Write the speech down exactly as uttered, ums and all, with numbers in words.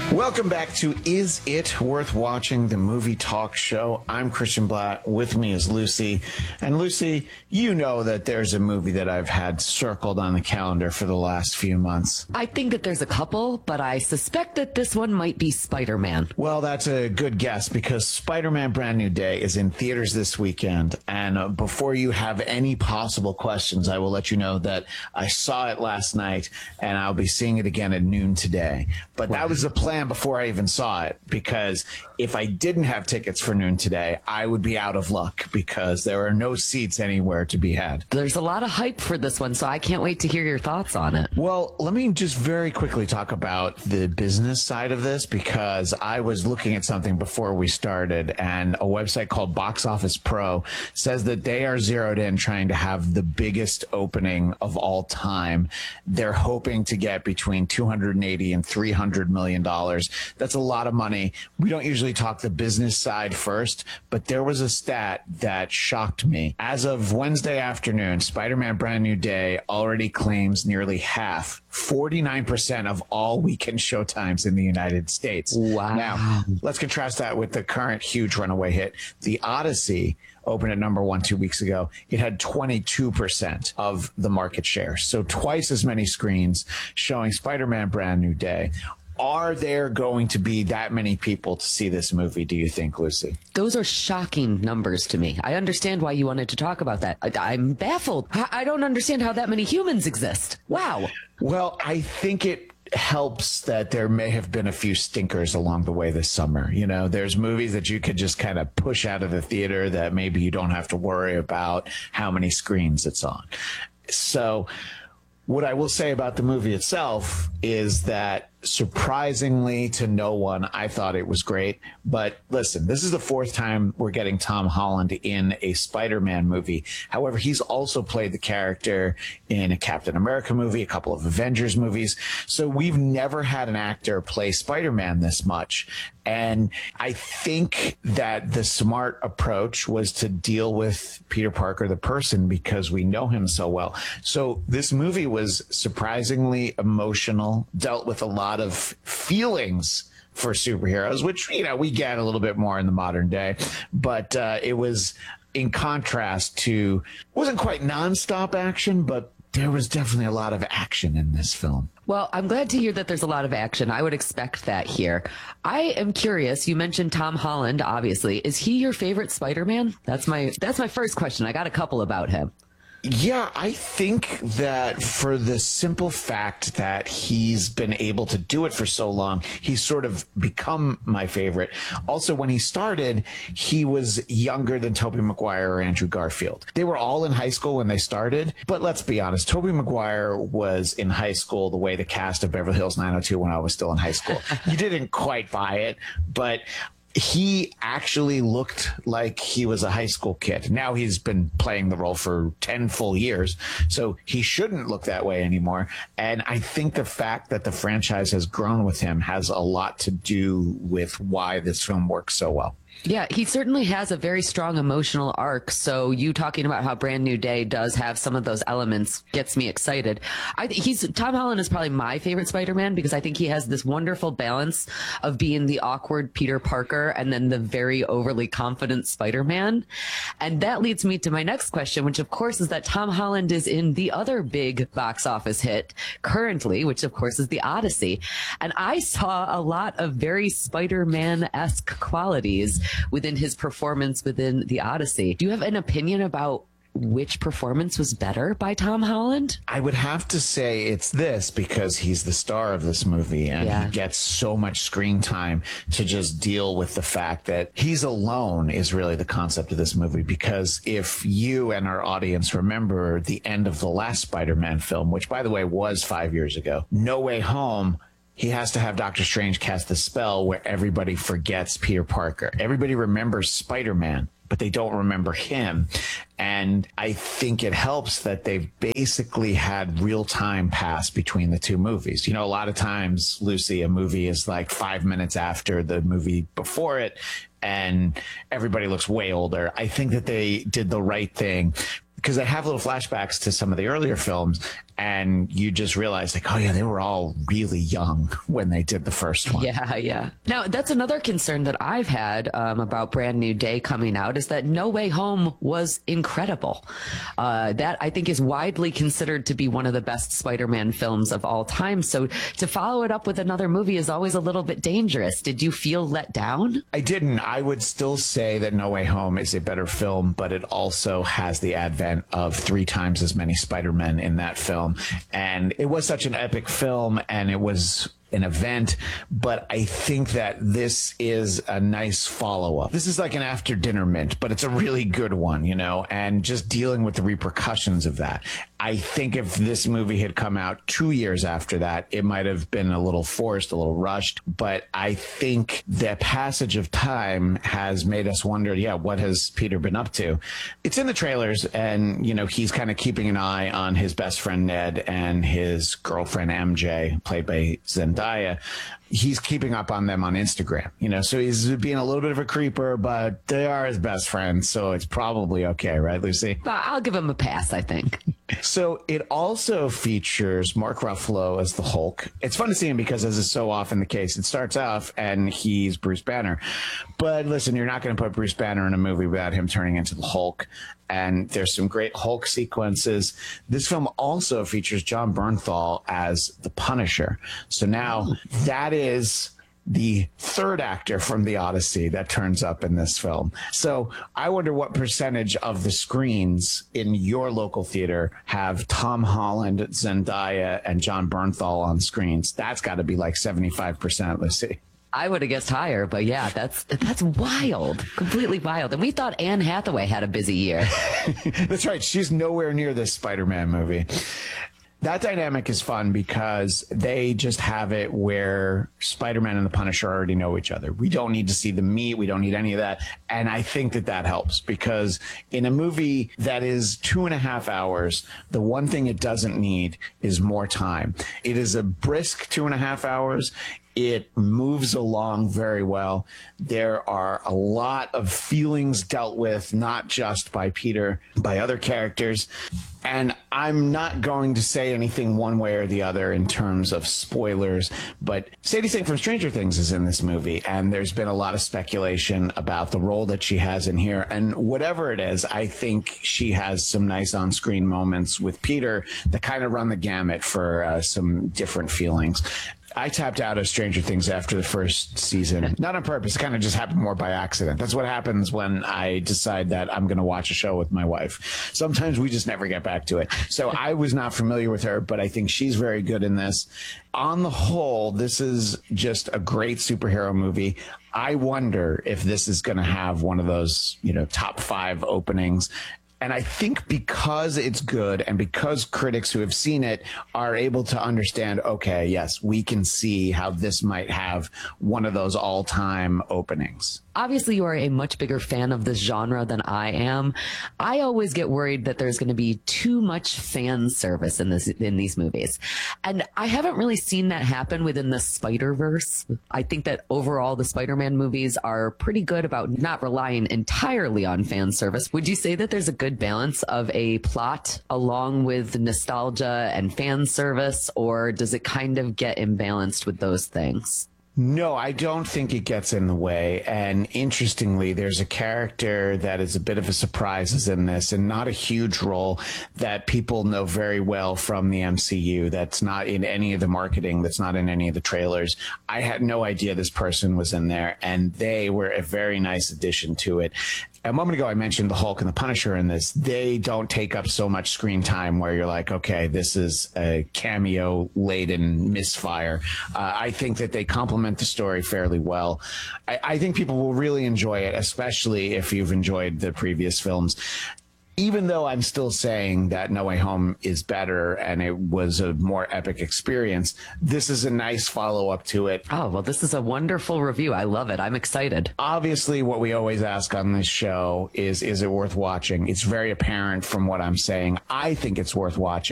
Welcome back to Is It Worth Watching, the movie talk show. I'm Christian Blatt. With me is Lucy. And Lucy, you know that there's a movie that I've had circled on the calendar for the last few months. I think that there's a couple, but I suspect that this one might be Spider-Man. Well, that's a good guess because Spider-Man Brand New Day is in theaters this weekend. And uh, before you have any possible questions, I will let you know that I saw it last night and I'll be seeing it again at noon today. But that was the plan before I even saw it, because if I didn't have tickets for noon today, I would be out of luck because there are no seats anywhere to be had. There's a lot of hype for this one, so I can't wait to hear your thoughts on it. Well, let me just very quickly talk about the business side of this, because I was looking at something before we started, and a website called Box Office Pro says that they are zeroed in trying to have the biggest opening of all time. They're hoping to get between two hundred eighty and three hundred million dollars. That's a lot of money. We don't usually talk the business side first, but there was a stat that shocked me. As of Wednesday afternoon, Spider-Man Brand New Day already claims nearly half, forty-nine percent of all weekend showtimes in the United States. Wow. Now, let's contrast that with the current huge runaway hit. The Odyssey opened at number one two weeks ago. It had twenty-two percent of the market share. So twice as many screens showing Spider-Man Brand New Day. Are there going to be that many people to see this movie, do you think, Lucy? Those are shocking numbers to me. I understand why you wanted to talk about that. I, I'm baffled. I, I don't understand how that many humans exist. Wow. Well, I think it helps that there may have been a few stinkers along the way this summer. You know, there's movies that you could just kind of push out of the theater that maybe you don't have to worry about how many screens it's on. So what I will say about the movie itself is that, surprisingly to no one, I thought it was great. But listen, this is the fourth time we're getting Tom Holland in a Spider-Man movie. However, he's also played the character in a Captain America movie, a couple of Avengers movies. So we've never had an actor play Spider-Man this much. And I think that the smart approach was to deal with Peter Parker, the person, because we know him so well. So this movie was surprisingly emotional, dealt with a lot of feelings for superheroes, which, you know, we get a little bit more in the modern day. But uh, it was in contrast to, wasn't quite nonstop action, but there was definitely a lot of action in this film. Well, I'm glad to hear that there's a lot of action. I would expect that here. I am curious. You mentioned Tom Holland, obviously. Is he your favorite Spider-Man? That's my that's my first question. I got a couple about him. Yeah, I think that for the simple fact that he's been able to do it for so long, he's sort of become my favorite. Also, when he started, he was younger than Tobey Maguire or Andrew Garfield. They were all in high school when they started, but let's be honest, Tobey Maguire was in high school the way the cast of Beverly Hills nine oh two when I was still in high school. You didn't quite buy it, but he actually looked like he was a high school kid. Now he's been playing the role for ten full years, so he shouldn't look that way anymore. And I think the fact that the franchise has grown with him has a lot to do with why this film works so well. Yeah, he certainly has a very strong emotional arc. So you talking about how Brand New Day does have some of those elements gets me excited. I he's Tom Holland is probably my favorite Spider-Man because I think he has this wonderful balance of being the awkward Peter Parker and then the very overly confident Spider-Man. And that leads me to my next question, which of course is that Tom Holland is in the other big box office hit currently, which of course is The Odyssey. And I saw a lot of very Spider-Man-esque qualities within his performance within The Odyssey. Do you have an opinion about which performance was better by Tom Holland? I would have to say it's this, because he's the star of this movie and yeah. he gets so much screen time to just deal with the fact that he's alone is really the concept of this movie. Because if you and our audience remember the end of the last Spider-Man film, which by the way was five years ago, No Way Home, he has to have Doctor Strange cast the spell where everybody forgets Peter Parker. Everybody remembers Spider-Man, but they don't remember him. And I think it helps that they've basically had real time pass between the two movies. You know, a lot of times, Lucy, a movie is like five minutes after the movie before it, and everybody looks way older. I think that they did the right thing, because I have little flashbacks to some of the earlier films, and you just realize like, oh yeah, they were all really young when they did the first one. Yeah, yeah. Now, that's another concern that I've had um, about Brand New Day coming out is that No Way Home was incredible. Uh, that I think is widely considered to be one of the best Spider-Man films of all time. So to follow it up with another movie is always a little bit dangerous. Did you feel let down? I didn't. I would still say that No Way Home is a better film, but it also has the advent of three times as many Spider-Men in that film. And it was such an epic film, and it was an event, but I think that this is a nice follow-up. This is like an after dinner mint, but it's a really good one, you know, and just dealing with the repercussions of that. I think if this movie had come out two years after that, it might have been a little forced, a little rushed, but I think the passage of time has made us wonder, yeah, what has Peter been up to? It's in the trailers, and, you know, he's kind of keeping an eye on his best friend Ned and his girlfriend M J, played by Zendaya. He's keeping up on them on Instagram, you know, so he's being a little bit of a creeper, but they are his best friends, so it's probably okay, right, Lucy? I'll give him a pass, I think. So it also features Mark Ruffalo as the Hulk. It's fun to see him because, as is so often the case, it starts off and he's Bruce Banner. But listen, you're not going to put Bruce Banner in a movie without him turning into the Hulk. And there's some great Hulk sequences. This film also features Jon Bernthal as the Punisher. So now that is the third actor from the Odyssey that turns up in this film. So I wonder what percentage of the screens in your local theater have Tom Holland, Zendaya, and Jon Bernthal on screens. That's got to be like seventy-five percent, Lucy. I would have guessed higher, but yeah, that's that's wild, completely wild. And we thought Anne Hathaway had a busy year. That's right. She's nowhere near this Spider-Man movie. That dynamic is fun because they just have it where Spider-Man and the Punisher already know each other. We don't need to see them meet. We don't need any of that. And I think that that helps because in a movie that is two and a half hours, the one thing it doesn't need is more time. It is a brisk two and a half hours. It moves along very well. There are a lot of feelings dealt with, not just by Peter, by other characters. And I'm not going to say anything one way or the other in terms of spoilers, but Sadie Sink from Stranger Things is in this movie, and there's been a lot of speculation about the role that she has in here. And whatever it is, I think she has some nice on-screen moments with Peter that kind of run the gamut for uh, some different feelings. I tapped out of Stranger Things after the first season, not on purpose. It kind of just happened more by accident. That's what happens when I decide that I'm going to watch a show with my wife. Sometimes we just never get back to it. So I was not familiar with her, but I think she's very good in this. On the whole, this is just a great superhero movie. I wonder if this is going to have one of those, you know, top five openings. And I think because it's good and because critics who have seen it are able to understand, okay, yes, we can see how this might have one of those all-time openings. Obviously, you are a much bigger fan of this genre than I am. I always get worried that there's going to be too much fan service in this in these movies. And I haven't really seen that happen within the Spider-Verse. I think that overall the Spider-Man movies are pretty good about not relying entirely on fan service. Would you say that there's a good balance of a plot along with nostalgia and fan service, or does it kind of get imbalanced with those things? No, I don't think it gets in the way. And interestingly, there's a character that is a bit of a surprise is in this, and not a huge role, that people know very well from the M C U. That's not in any of the marketing. That's not in any of the trailers. I had no idea this person was in there, and they were a very nice addition to it. A moment ago, I mentioned the Hulk and the Punisher in this. They don't take up so much screen time where you're like, okay, this is a cameo-laden misfire. Uh, I think that they complement the story fairly well. I, I think people will really enjoy it, especially if you've enjoyed the previous films. Even though I'm still saying that No Way Home is better and it was a more epic experience, this is a nice follow-up to it. Oh, well, this is a wonderful review. I love it. I'm excited. Obviously, what we always ask on this show is, is it worth watching? It's very apparent from what I'm saying. I think it's worth watching.